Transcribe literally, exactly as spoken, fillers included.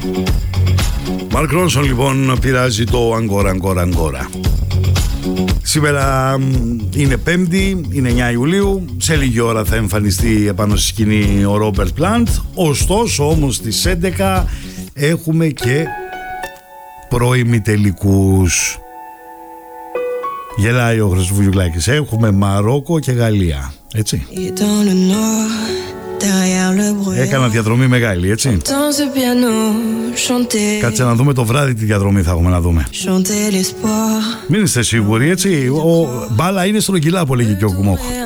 Μαρκ Ρόνσον λοιπόν πειράζει το Αγκόρα, Αγκόρα, Αγκόρα. Σήμερα είναι Πέμπτη, είναι εννιά Ιουλίου. Σε λίγη ώρα θα εμφανιστεί επάνω στη σκηνή ο Ρόμπερτ Πλάντ. Ωστόσο όμως στις έντεκα έχουμε και προημιτελικούς. Γελάει ο Χρήστος Βουγιουκλάκης. Έχουμε Μαρόκο και Γαλλία. Έτσι. Έκανα διαδρομή μεγάλη, έτσι. Κάτσε να δούμε το βράδυ τι διαδρομή θα έχουμε να δούμε. Μην είστε σίγουροι, έτσι. Ο μπάλα είναι στον Κιλά που λέγει και ο Κουμόχ.